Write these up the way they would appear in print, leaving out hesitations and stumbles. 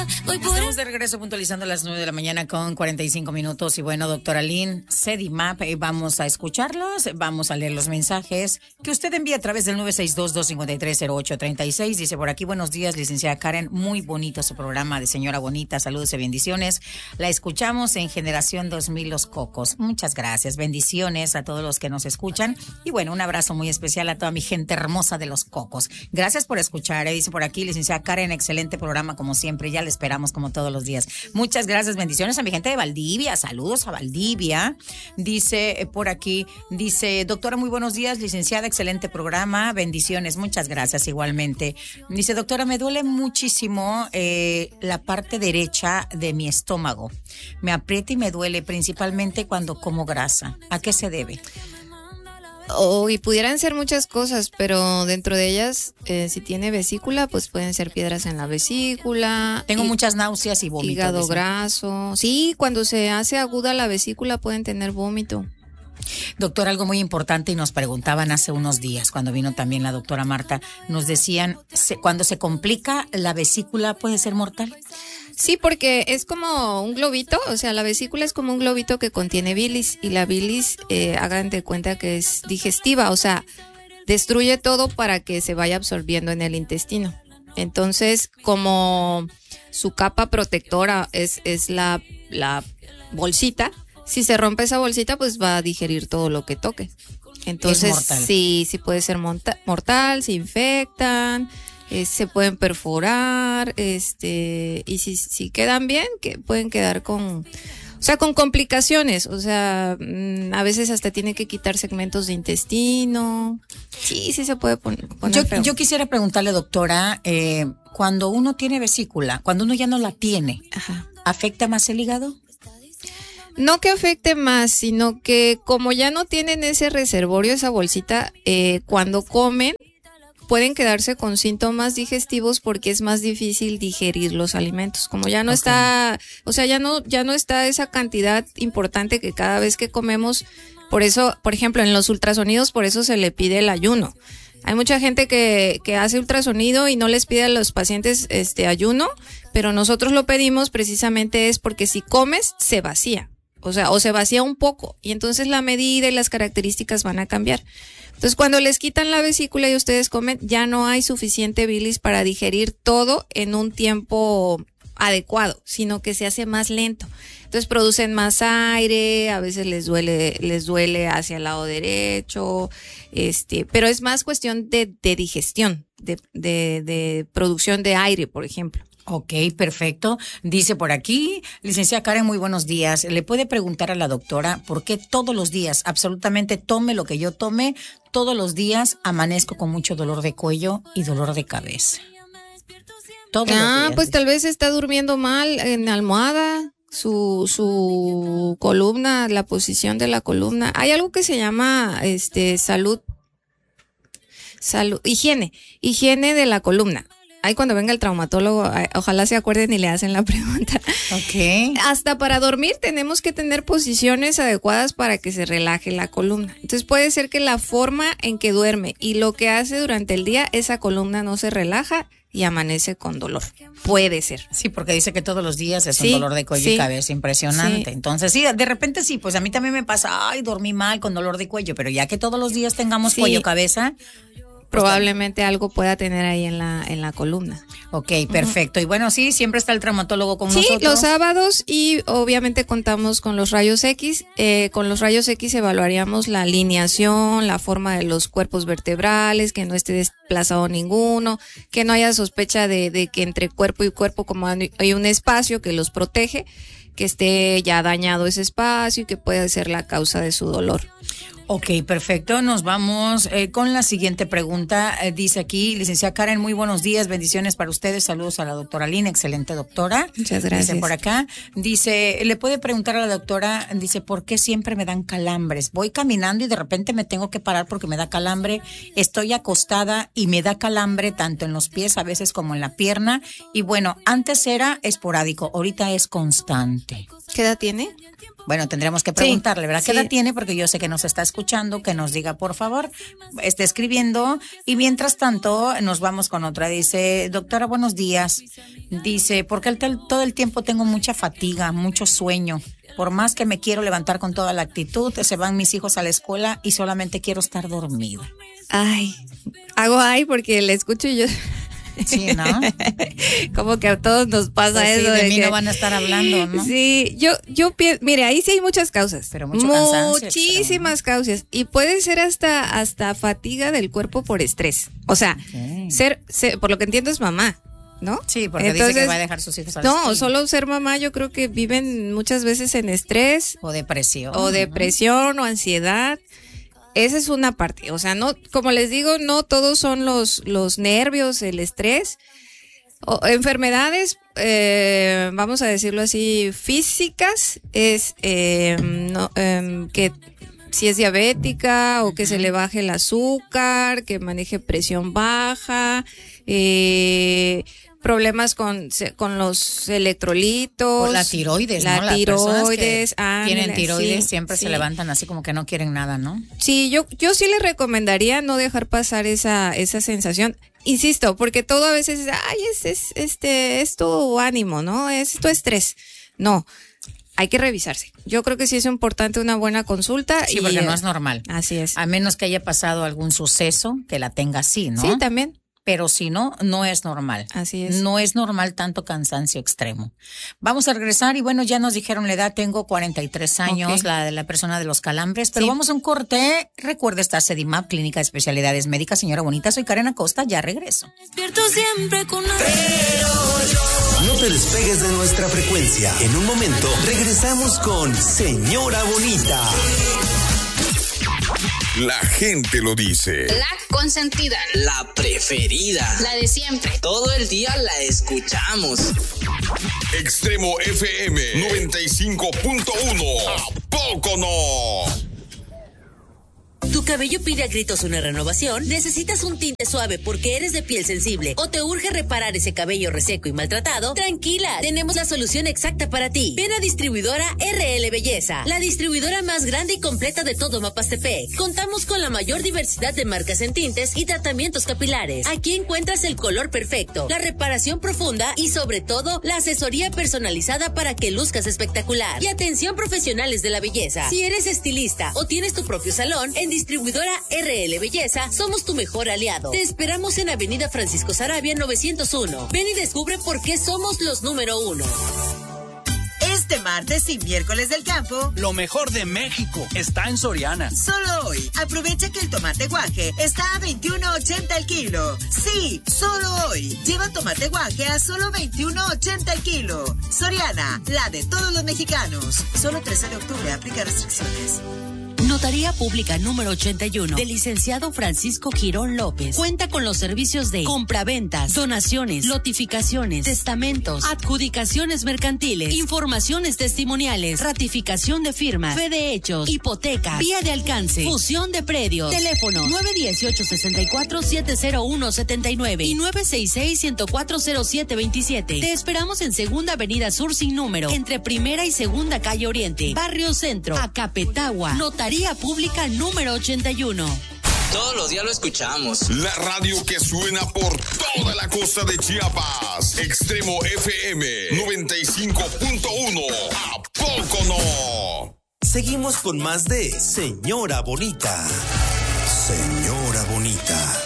Estamos de regreso puntualizando las 9 de la mañana con 45 minutos. Y bueno, doctora Lynn, Sedimap, vamos a escucharlos, vamos a leer los mensajes que usted envía a través del 962-253-0836. Dice por aquí, buenos días, licenciada Karen, muy bonito su programa de Señora Bonita, saludos y bendiciones. La escuchamos en Generación 2000 Los Cocos. Muchas gracias, bendiciones a todos los que nos escuchan. Y bueno, un abrazo muy especial a toda mi gente hermosa de Los Cocos. Gracias por escuchar, dice por aquí, licenciada Karen, excelente programa como siempre, ya le esperamos como todos los días. Muchas gracias, bendiciones a mi gente de Valdivia, saludos a Valdivia. Dice por aquí, dice, doctora, muy buenos días, licenciada, excelente programa, bendiciones, muchas gracias igualmente. Dice, doctora, me duele muchísimo la parte derecha de mi estómago, me aprieta y me duele principalmente cuando como grasa. ¿A qué se debe? Y pudieran ser muchas cosas, pero dentro de ellas, si tiene vesícula, pues pueden ser piedras en la vesícula. Tengo muchas náuseas y vómito. Hígado graso. Sí, cuando se hace aguda la vesícula pueden tener vómito. Doctor, algo muy importante y nos preguntaban hace unos días, cuando vino también la doctora Marta, nos decían, cuando se complica la vesícula puede ser mortal. Sí, porque es como un globito, o sea, la vesícula es como un globito que contiene bilis y la bilis, hagan de cuenta que es digestiva, o sea, destruye todo para que se vaya absorbiendo en el intestino. Entonces, como su capa protectora es la bolsita, si se rompe esa bolsita, pues va a digerir todo lo que toque. Entonces, sí puede ser mortal, se infectan. Se pueden perforar, y si quedan bien, que pueden quedar con complicaciones, o sea, a veces hasta tiene que quitar segmentos de intestino. Sí se puede poner feo. Yo quisiera preguntarle, doctora, cuando uno tiene vesícula, cuando uno ya no la tiene, ajá, ¿afecta más el hígado? No que afecte más, sino que como ya no tienen ese reservorio, esa bolsita, cuando comen, pueden quedarse con síntomas digestivos porque es más difícil digerir los alimentos. Como ya no está, o sea, ya no está esa cantidad importante que cada vez que comemos. Por eso, por ejemplo, en los ultrasonidos, por eso se le pide el ayuno. Hay mucha gente que hace ultrasonido y no les pide a los pacientes ayuno, pero nosotros lo pedimos precisamente es porque si comes, se vacía. O sea, o se vacía un poco y entonces la medida y las características van a cambiar. Entonces, cuando les quitan la vesícula y ustedes comen, ya no hay suficiente bilis para digerir todo en un tiempo adecuado, sino que se hace más lento. Entonces, producen más aire, a veces les duele hacia el lado derecho, pero es más cuestión de digestión, de producción de aire, por ejemplo. Ok, perfecto. Dice por aquí, licenciada Karen, muy buenos días. ¿Le puede preguntar a la doctora por qué todos los días, absolutamente tome lo que yo tome, todos los días amanezco con mucho dolor de cuello y dolor de cabeza? Todos los días. Pues tal vez está durmiendo mal en almohada, su columna, la posición de la columna. Hay algo que se llama higiene de la columna. Ahí cuando venga el traumatólogo, ojalá se acuerden y le hacen la pregunta. Okay. Hasta para dormir tenemos que tener posiciones adecuadas para que se relaje la columna. Entonces puede ser que la forma en que duerme y lo que hace durante el día, esa columna no se relaja y amanece con dolor. Puede ser. Sí, porque dice que todos los días es un dolor de cuello y cabeza impresionante. Sí. Entonces, sí, de repente sí, pues a mí también me pasa, dormí mal con dolor de cuello, pero ya que todos los días tengamos cuello, cabeza, probablemente algo pueda tener ahí en la columna. Ok, perfecto. Y bueno, sí, siempre está el traumatólogo con nosotros. Sí, los sábados y obviamente contamos con los rayos X. Con los rayos X evaluaríamos la alineación, la forma de los cuerpos vertebrales, que no esté desplazado ninguno, que no haya sospecha de que entre cuerpo y cuerpo como hay un espacio que los protege, que esté ya dañado ese espacio y que pueda ser la causa de su dolor. Ok, perfecto. Nos vamos con la siguiente pregunta. Dice aquí, licenciada Karen, muy buenos días, bendiciones para ustedes. Saludos a la doctora Lynn, excelente doctora. Muchas gracias. Dice por acá, dice, le puede preguntar a la doctora, dice, ¿por qué siempre me dan calambres? Voy caminando y de repente me tengo que parar porque me da calambre. Estoy acostada y me da calambre tanto en los pies a veces como en la pierna. Y bueno, antes era esporádico, ahorita es constante. Interesante. ¿Qué edad tiene? Bueno, tendremos que preguntarle, ¿verdad? ¿Qué sí. edad tiene? Porque yo sé que nos está escuchando, que nos diga, por favor, esté escribiendo. Y mientras tanto, nos vamos con otra. Dice, doctora, buenos días. Dice, porque todo el tiempo tengo mucha fatiga, mucho sueño. Por más que me quiero levantar con toda la actitud, se van mis hijos a la escuela y solamente quiero estar dormida. Ay, hago porque le escucho y yo... Sí, ¿no? Como que a todos nos pasa pues eso. Sí, de mí que, no van a estar hablando, ¿no? Sí, yo pienso, mire, ahí sí hay muchas causas. Pero mucho cansancio. Muchísimas causas. Y puede ser hasta fatiga del cuerpo por estrés. O sea, ser, por lo que entiendo es mamá, ¿no? Sí, porque entonces, dice que va a dejar sus hijos a la escuela. No, solo ser mamá yo creo que viven muchas veces en estrés. O depresión. O ansiedad. Esa es una parte, o sea, no, como les digo, no todos son los nervios, el estrés, enfermedades, vamos a decirlo así, físicas, es que si es diabética o que se le baje el azúcar, que maneje presión baja, problemas con los electrolitos. O la tiroides, ¿no? La tiroides. Tienen tiroides, siempre se levantan así como que no quieren nada, ¿no? Sí, yo sí les recomendaría no dejar pasar esa sensación. Insisto, porque todo a veces es tu ánimo, ¿no? Es tu estrés. No, hay que revisarse. Yo creo que sí es importante una buena consulta. Sí, porque no es normal. Así es. A menos que haya pasado algún suceso que la tenga así, ¿no? Sí, también. Pero si no, no es normal. Así es. No es normal tanto cansancio extremo. Vamos a regresar y bueno, ya nos dijeron la edad, tengo 43 años, okay. La de la persona de los calambres, pero vamos a un corte. Recuerda, está Sedimap, Clínica de Especialidades Médicas. Señora Bonita, soy Karen Acosta, ya regreso. Despierto siempre con una... No te despegues de nuestra frecuencia. En un momento regresamos con Señora Bonita. La gente lo dice. La consentida. La preferida. La de siempre. Todo el día la escuchamos. Extremo FM 95.1. ¿A poco no? ¿Tu cabello pide a gritos una renovación? ¿Necesitas un tinte suave porque eres de piel sensible o te urge reparar ese cabello reseco y maltratado? Tranquila, tenemos la solución exacta para ti. Ven a Distribuidora RL Belleza, la distribuidora más grande y completa de todo Mapastepec. Contamos con la mayor diversidad de marcas en tintes y tratamientos capilares. Aquí encuentras el color perfecto, la reparación profunda y sobre todo la asesoría personalizada para que luzcas espectacular. Y atención profesionales de la belleza. Si eres estilista o tienes tu propio salón, en Distribuidora RL Belleza somos tu mejor aliado. Te esperamos en Avenida Francisco Sarabia 901. Ven y descubre por qué somos los número 1. Este martes y miércoles del campo, lo mejor de México está en Soriana. Solo hoy, aprovecha que el tomate guaje está a $21.80 el kilo. Sí, solo hoy. Lleva tomate guaje a solo $21.80 el kilo. Soriana, la de todos los mexicanos. Solo 13 de octubre, aplica restricciones. Notaría Pública número 81 del licenciado Francisco Girón López. Cuenta con los servicios de compraventas, donaciones, notificaciones, testamentos, adjudicaciones mercantiles, informaciones testimoniales, ratificación de firmas, fe de hechos, hipoteca, vía de alcance, fusión de predios. Teléfono 918-64-701-79 y 966-104-0727. Te esperamos en Segunda Avenida Sur sin número, entre Primera y Segunda Calle Oriente, Barrio Centro, Acapetagua. Notaría Pública número 81. Todos los días lo escuchamos. La radio que suena por toda la costa de Chiapas. Extremo FM 95.1. ¿A poco no? Seguimos con más de Señora Bonita. Señora Bonita.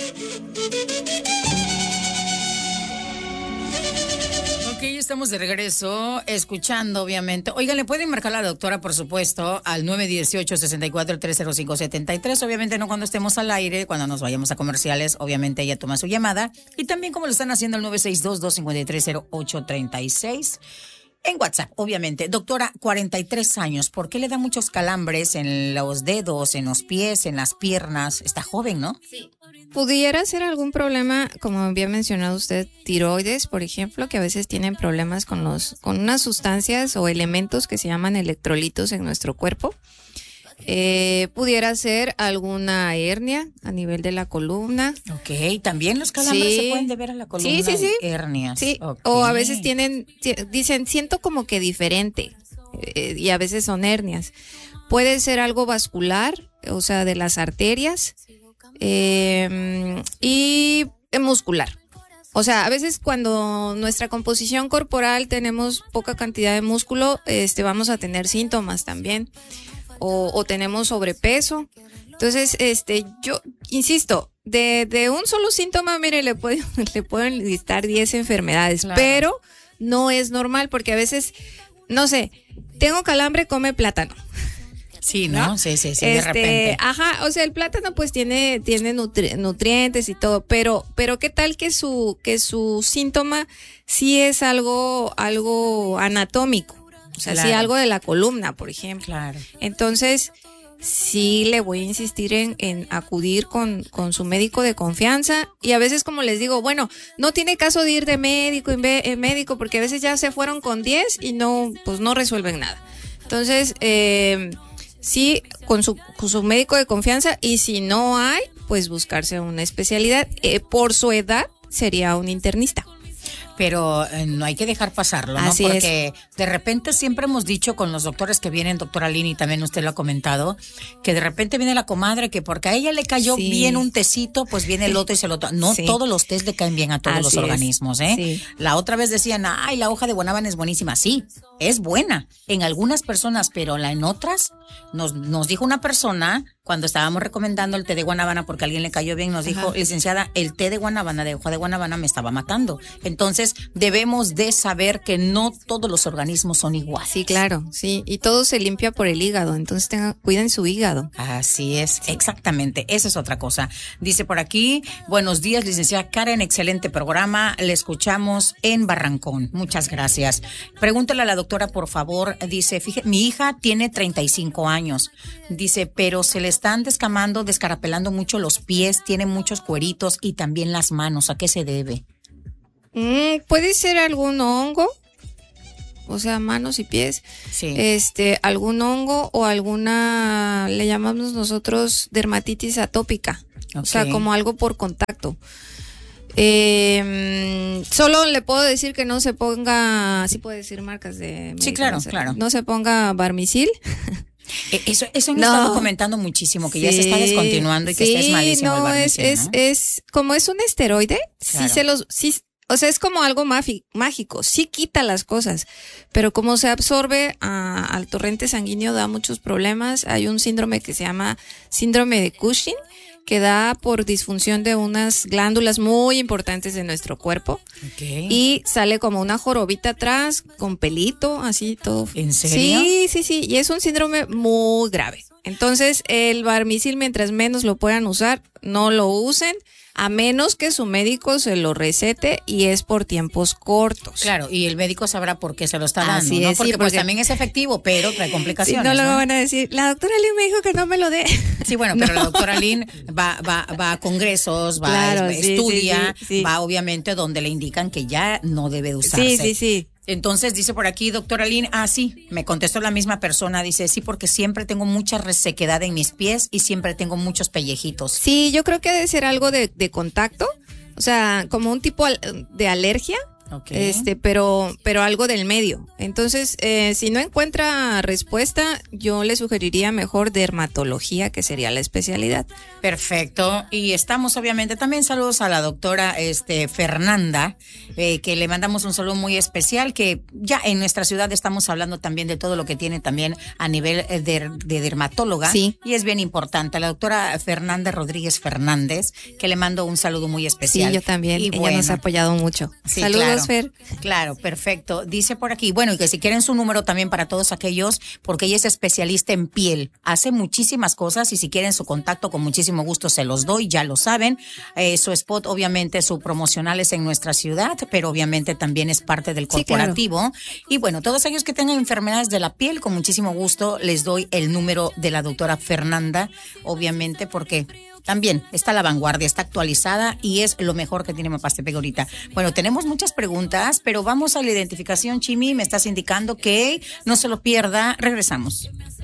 Ok, estamos de regreso, escuchando, obviamente. Oigan, le pueden marcar a la doctora, por supuesto, al 918-64-305-73. Obviamente no cuando estemos al aire, cuando nos vayamos a comerciales, obviamente ella toma su llamada. Y también como lo están haciendo al 962-253-0836. En WhatsApp, obviamente. Doctora, 43 años, ¿por qué le da muchos calambres en los dedos, en los pies, en las piernas? Está joven, ¿no? Sí. Pudiera ser algún problema, como había mencionado usted, tiroides, por ejemplo, que a veces tienen problemas con unas sustancias o elementos que se llaman electrolitos en nuestro cuerpo. Pudiera ser alguna hernia a nivel de la columna. Ok, también los calambres se pueden deber a la columna. Sí. Hernias. Sí, okay. O a veces dicen, siento como que diferente, y a veces son hernias. Puede ser algo vascular, o sea, de las arterias, y muscular. O sea, a veces cuando nuestra composición corporal tenemos poca cantidad de músculo, vamos a tener síntomas también. O tenemos sobrepeso. Entonces, yo insisto, de un solo síntoma, mire, le pueden listar 10 enfermedades, claro. Pero no es normal, porque a veces, no sé, tengo calambre, come plátano. Sí, ¿no? Sí, de repente. Ajá, o sea, el plátano pues tiene nutrientes y todo, pero ¿qué tal que su síntoma sí es algo anatómico? O sea, sí, algo de la columna, por ejemplo. Claro. Entonces, sí le voy a insistir en acudir con su médico de confianza. Y a veces, como les digo, bueno, no tiene caso de ir de médico en médico, porque a veces ya se fueron con 10 y no resuelven nada. Entonces, sí, con su médico de confianza, y si no hay, pues buscarse una especialidad. Por su edad, sería un internista. Pero no hay que dejar pasarlo, ¿no? Así porque es. De repente siempre hemos dicho con los doctores que vienen, doctora Lini, también usted lo ha comentado, que de repente viene la comadre que porque a ella le cayó bien un tecito, pues viene el otro y se lo toma. No todos los tés le caen bien a todos los organismos, ¿eh? Sí. La otra vez decían, ay, la hoja de guanábana es buenísima. Sí, es buena en algunas personas, pero en otras, nos dijo una persona, cuando estábamos recomendando el té de guanábana porque a alguien le cayó bien, nos dijo, licenciada, el té de guanábana, de hoja de guanábana, me estaba matando. Entonces, debemos de saber que no todos los organismos son iguales. Sí, claro, sí, y todo se limpia por el hígado, entonces cuiden su hígado. Así es, exactamente, esa es otra cosa. Dice por aquí, buenos días, licenciada Karen, excelente programa, le escuchamos en Barrancón, muchas gracias. Pregúntale a la doctora, por favor, dice, fíjate, mi hija tiene 35 años, dice, pero se le están descarapelando mucho los pies, tiene muchos cueritos y también las manos, ¿a qué se debe? Puede ser algún hongo, o sea, manos y pies, sí. Algún hongo o alguna, le llamamos nosotros dermatitis atópica, o sea, como algo por contacto. Solo le puedo decir que no se ponga, sí puedo decir marcas de... Sí, claro. No se ponga Barmisil. Eso nos estamos comentando muchísimo, que ya se está descontinuando y que es malísimo el Barmisil, ¿no? es como es un esteroide, claro. O sea, es como algo mágico, sí quita las cosas, pero como se absorbe al torrente sanguíneo da muchos problemas. Hay un síndrome que se llama síndrome de Cushing, que da por disfunción de unas glándulas muy importantes de nuestro cuerpo. Okay. Y sale como una jorobita atrás, con pelito, así todo. ¿En serio? Sí, y es un síndrome muy grave. Entonces, el Barmisil, mientras menos lo puedan usar, no lo usen, a menos que su médico se lo recete, y es por tiempos cortos. Claro, y el médico sabrá por qué se lo está dando, así ¿no? Es, porque pues también es efectivo, pero trae complicaciones. Si no, luego van a decir, la doctora Lynn me dijo que no me lo dé. Sí, bueno, pero la doctora Lynn va a congresos, estudia, va obviamente donde le indican que ya no debe de usarse. Sí. Entonces dice por aquí, doctora Lynn, sí, me contestó la misma persona, dice, sí, porque siempre tengo mucha resequedad en mis pies y siempre tengo muchos pellejitos. Sí, yo creo que debe ser algo de contacto, o sea, como un tipo de alergia. Okay. Pero algo del medio. Entonces, si no encuentra respuesta, yo le sugeriría mejor dermatología, que sería la especialidad. Perfecto. Y estamos obviamente también saludos a la doctora Fernanda, que le mandamos un saludo muy especial, que ya en nuestra ciudad estamos hablando también de todo lo que tiene también a nivel de dermatóloga. Sí. Y es bien importante. La doctora Fernanda Rodríguez Fernández, que le mando un saludo muy especial. Sí, yo también. Y ella nos ha apoyado mucho. Sí, saludos, claro. Fer. Claro, perfecto. Dice por aquí, bueno, y que si quieren su número también para todos aquellos, porque ella es especialista en piel, hace muchísimas cosas, y si quieren su contacto, con muchísimo gusto se los doy, ya lo saben. Su spot, obviamente, su promocional es en nuestra ciudad, pero obviamente también es parte del corporativo. Sí, claro. Y bueno, todos aquellos que tengan enfermedades de la piel, con muchísimo gusto les doy el número de la doctora Fernanda, obviamente, porque también está a la vanguardia, está actualizada y es lo mejor que tiene Mapastepec ahorita. Bueno, tenemos muchas preguntas, pero vamos a la identificación. Chimi, me estás indicando que no se lo pierda. Regresamos.